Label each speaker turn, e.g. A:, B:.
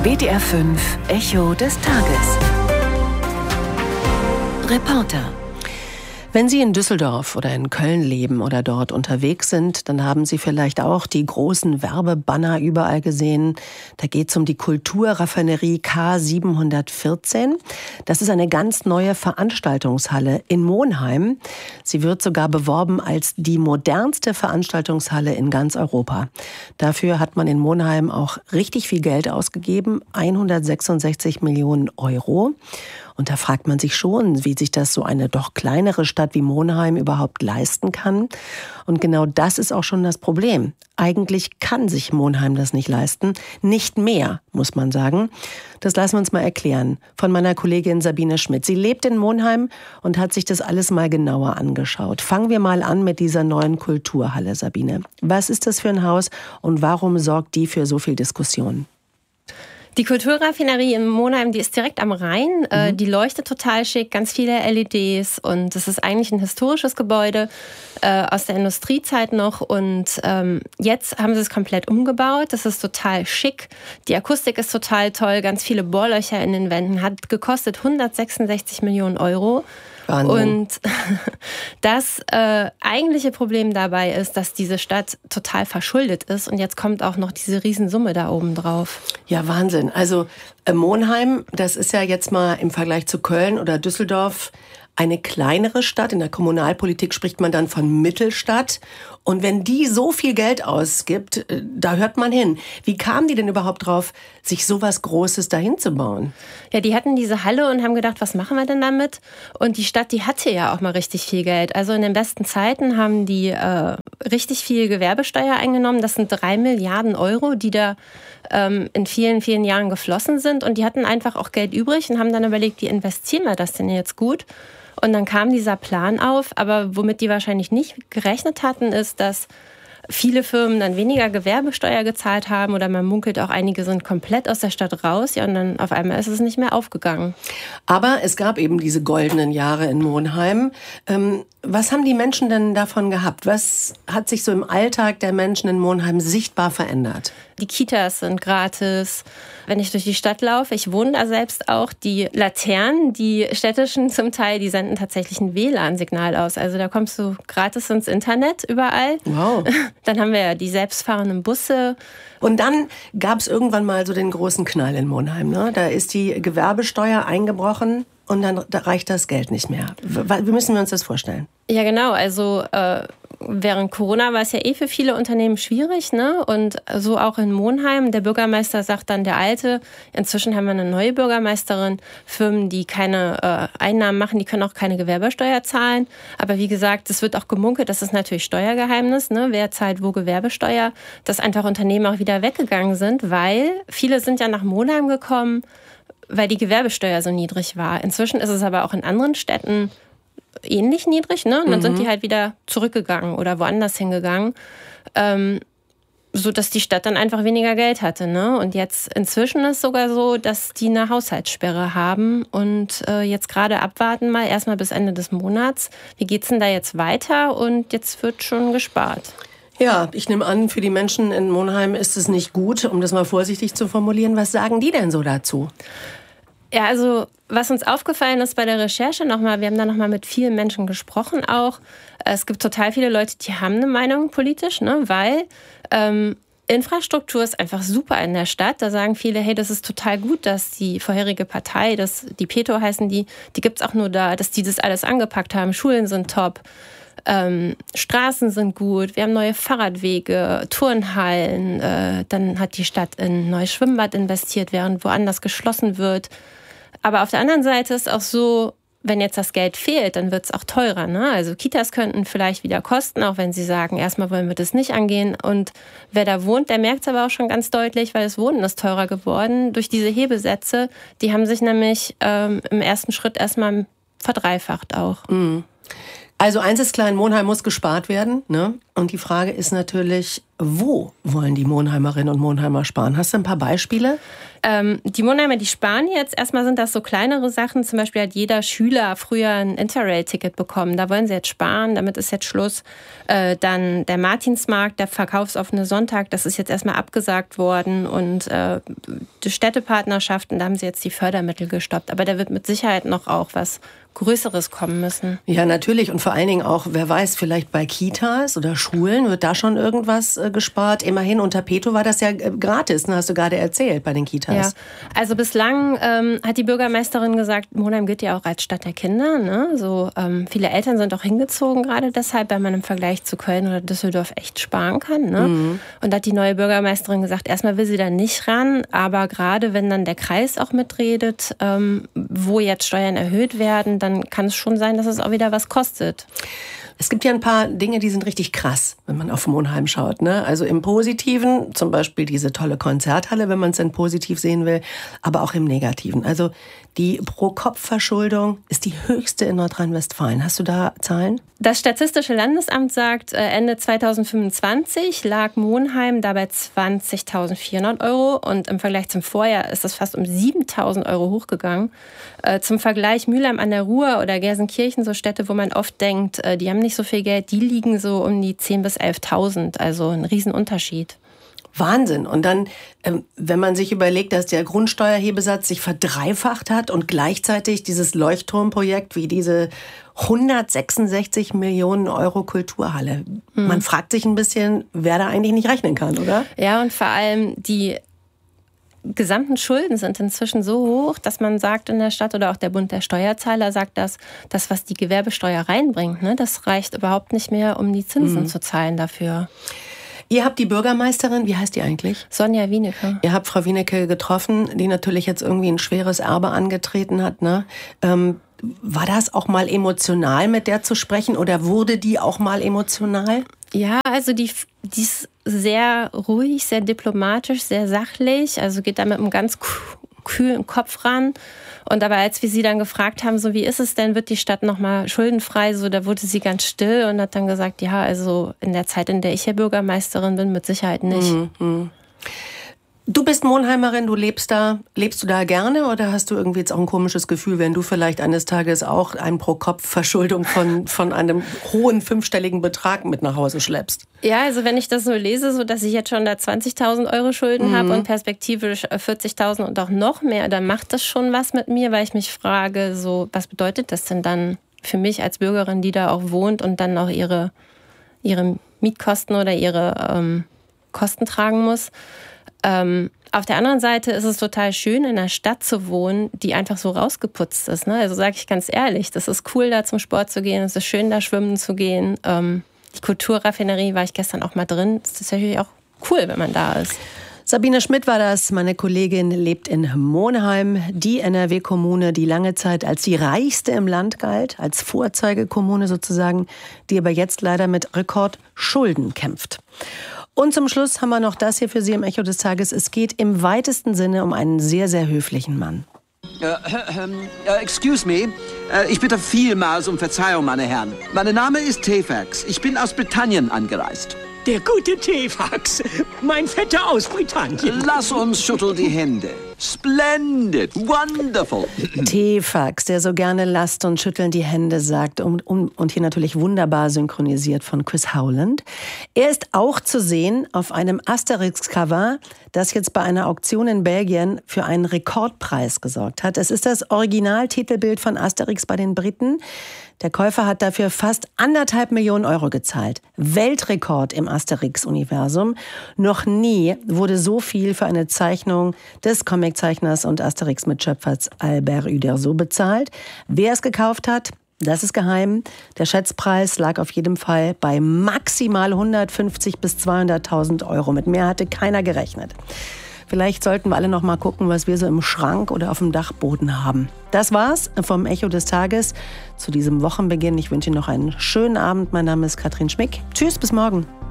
A: WDR 5 Echo des Tages. Reporter.
B: Wenn Sie in Düsseldorf oder in Köln leben oder dort unterwegs sind, dann haben Sie vielleicht auch die großen Werbebanner überall gesehen. Da geht es um die Kulturraffinerie K714. Das ist eine ganz neue Veranstaltungshalle in Monheim. Sie wird sogar beworben als die modernste Veranstaltungshalle in ganz Europa. Dafür hat man in Monheim auch richtig viel Geld ausgegeben, 166 Millionen Euro. Und da fragt man sich schon, wie sich das so eine doch kleinere Stadt wie Monheim überhaupt leisten kann. Und genau das ist auch schon das Problem. Eigentlich kann sich Monheim das nicht leisten. Nicht mehr, muss man sagen. Das lassen wir uns mal erklären von meiner Kollegin Sabine Schmidt. Sie lebt in Monheim und hat sich das alles mal genauer angeschaut. Fangen wir mal an mit dieser neuen Kulturhalle, Sabine. Was ist das für ein Haus und warum sorgt die für so viel Diskussion?
C: Die Kulturraffinerie in Monheim, die ist direkt am Rhein. Die leuchtet total schick, ganz viele LEDs. Und das ist eigentlich ein historisches Gebäude aus der Industriezeit noch. Und jetzt haben sie es komplett umgebaut. Das ist total schick. Die Akustik ist total toll. Ganz viele Bohrlöcher in den Wänden. Hat gekostet 166 Millionen Euro.
B: Wahnsinn.
C: Und das eigentliche Problem dabei ist, dass diese Stadt total verschuldet ist und jetzt kommt auch noch diese Riesensumme da oben drauf.
B: Ja, Wahnsinn. Also Monheim, das ist ja jetzt mal im Vergleich zu Köln oder Düsseldorf eine kleinere Stadt. In der Kommunalpolitik spricht man dann von Mittelstadt. Und wenn die so viel Geld ausgibt, da hört man hin. Wie kamen die denn überhaupt drauf, sich sowas Großes dahin zu bauen?
C: Ja, die hatten diese Halle und haben gedacht, was machen wir denn damit? Und die Stadt, die hatte ja auch mal richtig viel Geld. Also in den besten Zeiten haben die richtig viel Gewerbesteuer eingenommen. Das sind 3 Milliarden Euro, die da in vielen, vielen Jahren geflossen sind. Und die hatten einfach auch Geld übrig und haben dann überlegt, wie investieren wir das denn jetzt gut? Und dann kam dieser Plan auf, aber womit die wahrscheinlich nicht gerechnet hatten, ist, dass viele Firmen dann weniger Gewerbesteuer gezahlt haben oder man munkelt auch, einige sind komplett aus der Stadt raus. Ja, und dann auf einmal ist es nicht mehr aufgegangen.
B: Aber es gab eben diese goldenen Jahre in Monheim. Was haben die Menschen denn davon gehabt? Was hat sich so im Alltag der Menschen in Monheim sichtbar verändert?
C: Die Kitas sind gratis. Wenn ich durch die Stadt laufe, ich wohne da selbst auch, die Laternen, die städtischen zum Teil, die senden tatsächlich ein WLAN-Signal aus. Also da kommst du gratis ins Internet überall.
B: Wow.
C: Dann haben wir ja die selbstfahrenden Busse.
B: Und dann gab es irgendwann mal so den großen Knall in Monheim. Ne? Da ist die Gewerbesteuer eingebrochen und dann reicht das Geld nicht mehr. Wie müssen wir uns das vorstellen?
C: Ja, genau. Also während Corona war es ja für viele Unternehmen schwierig, ne? Und so auch in Monheim. Der Bürgermeister sagt dann, der Alte, inzwischen haben wir eine neue Bürgermeisterin, Firmen, die keine Einnahmen machen, die können auch keine Gewerbesteuer zahlen. Aber wie gesagt, es wird auch gemunkelt, das ist natürlich Steuergeheimnis, ne? Wer zahlt wo Gewerbesteuer, dass einfach Unternehmen auch wieder weggegangen sind, weil viele sind ja nach Monheim gekommen, weil die Gewerbesteuer so niedrig war. Inzwischen ist es aber auch in anderen Städten ähnlich niedrig, ne? Und dann sind die halt wieder zurückgegangen oder woanders hingegangen, so dass die Stadt dann einfach weniger Geld hatte, ne? Und jetzt inzwischen ist es sogar so, dass die eine Haushaltssperre haben und jetzt gerade abwarten mal erstmal bis Ende des Monats. Wie geht's denn da jetzt weiter? Und jetzt wird schon gespart.
B: Ja, ich nehme an, für die Menschen in Monheim ist es nicht gut, um das mal vorsichtig zu formulieren. Was sagen die denn so dazu?
C: Ja, also was uns aufgefallen ist bei der Recherche nochmal, wir haben da nochmal mit vielen Menschen gesprochen auch. Es gibt total viele Leute, die haben eine Meinung politisch, ne, weil Infrastruktur ist einfach super in der Stadt. Da sagen viele, hey, das ist total gut, dass die vorherige Partei, die Peto heißen die gibt's auch nur da, dass die das alles angepackt haben. Schulen sind top. Straßen sind gut, wir haben neue Fahrradwege, Turnhallen, dann hat die Stadt in ein neues Schwimmbad investiert, während woanders geschlossen wird. Aber auf der anderen Seite ist auch so, wenn jetzt das Geld fehlt, dann wird es auch teurer, ne? Also Kitas könnten vielleicht wieder kosten, auch wenn sie sagen, erstmal wollen wir das nicht angehen. Und wer da wohnt, der merkt es aber auch schon ganz deutlich, weil das Wohnen ist teurer geworden. Durch diese Hebesätze, die haben sich nämlich im ersten Schritt erstmal verdreifacht auch.
B: Mhm. Also eins ist klar, in Monheim muss gespart werden, ne? Und die Frage ist natürlich, wo wollen die Monheimerinnen und Monheimer sparen? Hast du ein paar Beispiele?
C: Die Monheimer, die sparen jetzt. Erstmal sind das so kleinere Sachen. Zum Beispiel hat jeder Schüler früher ein Interrail-Ticket bekommen. Da wollen sie jetzt sparen. Damit ist jetzt Schluss. Dann der Martinsmarkt, der verkaufsoffene Sonntag, das ist jetzt erstmal abgesagt worden. Und die Städtepartnerschaften, da haben sie jetzt die Fördermittel gestoppt. Aber da wird mit Sicherheit noch auch was Größeres kommen müssen.
B: Ja, natürlich. Und vor allen Dingen auch, wer weiß, vielleicht bei Kitas oder Schulen wird da schon irgendwas gespart. Immerhin unter Peto war das ja gratis, hast du gerade erzählt, bei den Kitas.
C: Ja, also bislang hat die Bürgermeisterin gesagt, Monheim gilt ja auch als Stadt der Kinder. Ne? So, viele Eltern sind auch hingezogen, gerade deshalb, weil man im Vergleich zu Köln oder Düsseldorf echt sparen kann. Ne? Mhm. Und da hat die neue Bürgermeisterin gesagt, erstmal will sie da nicht ran, aber gerade wenn dann der Kreis auch mitredet, wo jetzt Steuern erhöht werden, dann kann es schon sein, dass es auch wieder was kostet.
B: Es gibt ja ein paar Dinge, die sind richtig krass, wenn man auf Monheim schaut. Ne? Also im Positiven, zum Beispiel diese tolle Konzerthalle, wenn man es denn positiv sehen will, aber auch im Negativen. Also die Pro-Kopf-Verschuldung ist die höchste in Nordrhein-Westfalen. Hast du da Zahlen?
C: Das Statistische Landesamt sagt, Ende 2025 lag Monheim dabei 20.400 € und im Vergleich zum Vorjahr ist das fast um 7.000 € hochgegangen. Zum Vergleich Mülheim an der Ruhr oder Gelsenkirchen, so Städte, wo man oft denkt, die haben nicht so viel Geld, die liegen so um die 10.000 bis 11.000, also ein Riesenunterschied.
B: Wahnsinn. Und dann, wenn man sich überlegt, dass der Grundsteuerhebesatz sich verdreifacht hat und gleichzeitig dieses Leuchtturmprojekt wie diese 166 Millionen € Kulturhalle. Man fragt sich ein bisschen, wer da eigentlich nicht rechnen kann, oder?
C: Ja, und vor allem die gesamten Schulden sind inzwischen so hoch, dass man sagt in der Stadt oder auch der Bund der Steuerzahler sagt, dass das, was die Gewerbesteuer reinbringt, ne, das reicht überhaupt nicht mehr, um die Zinsen zu zahlen dafür.
B: Ihr habt die Bürgermeisterin, wie heißt die eigentlich?
C: Sonja Wienecke.
B: Ihr habt Frau Wienecke getroffen, die natürlich jetzt irgendwie ein schweres Erbe angetreten hat. Ne? War das auch mal emotional, mit der zu sprechen, oder wurde die auch mal emotional?
C: Ja, also die ist sehr ruhig, sehr diplomatisch, sehr sachlich, also geht da mit einem ganz kühlen Kopf ran. Und aber als wir sie dann gefragt haben, so wie ist es denn, wird die Stadt nochmal schuldenfrei, so da wurde sie ganz still und hat dann gesagt, ja, also in der Zeit, in der ich hier Bürgermeisterin bin, mit Sicherheit nicht. Mhm.
B: Du bist Monheimerin, du lebst da. Lebst du da gerne oder hast du irgendwie jetzt auch ein komisches Gefühl, wenn du vielleicht eines Tages auch eine Pro-Kopf-Verschuldung von einem hohen fünfstelligen Betrag mit nach Hause schleppst?
C: Ja, also wenn ich das so lese, so dass ich jetzt schon da 20.000 € Schulden habe und perspektivisch 40.000 und auch noch mehr, dann macht das schon was mit mir, weil ich mich frage, so was bedeutet das denn dann für mich als Bürgerin, die da auch wohnt und dann auch ihre Mietkosten oder ihre Kosten tragen muss. Auf der anderen Seite ist es total schön, in einer Stadt zu wohnen, die einfach so rausgeputzt ist. Ne? Also sage ich ganz ehrlich, das ist cool, da zum Sport zu gehen, es ist schön, da schwimmen zu gehen. Die Kulturraffinerie war ich gestern auch mal drin. Das ist natürlich auch cool, wenn man da ist.
B: Sabine Schmidt war das. Meine Kollegin lebt in Monheim, die NRW-Kommune, die lange Zeit als die reichste im Land galt, als Vorzeigekommune sozusagen, die aber jetzt leider mit Rekordschulden kämpft. Und zum Schluss haben wir noch das hier für Sie im Echo des Tages. Es geht im weitesten Sinne um einen sehr, sehr höflichen Mann.
D: Excuse me. Ich bitte vielmals um Verzeihung, meine Herren. Mein Name ist Tefax. Ich bin aus Britannien angereist.
E: Der gute Tefax, mein Vetter aus Britannien.
D: Lass uns schütteln die Hände. Splendid, wonderful.
B: Tefax, der so gerne lasst und schütteln die Hände sagt und hier natürlich wunderbar synchronisiert von Chris Howland. Er ist auch zu sehen auf einem Asterix-Cover, das jetzt bei einer Auktion in Belgien für einen Rekordpreis gesorgt hat. Es ist das Originaltitelbild von Asterix bei den Briten. Der Käufer hat dafür fast 1,5 Millionen € gezahlt. Weltrekord im Asterix-Universum. Noch nie wurde so viel für eine Zeichnung des Comiczeichners und Asterix-Mitschöpfers Albert Uderzo bezahlt. Wer es gekauft hat, das ist geheim. Der Schätzpreis lag auf jeden Fall bei maximal 150.000 bis 200.000 €. Mit mehr hatte keiner gerechnet. Vielleicht sollten wir alle noch mal gucken, was wir so im Schrank oder auf dem Dachboden haben. Das war's vom Echo des Tages zu diesem Wochenbeginn. Ich wünsche Ihnen noch einen schönen Abend. Mein Name ist Katrin Schmick. Tschüss, bis morgen.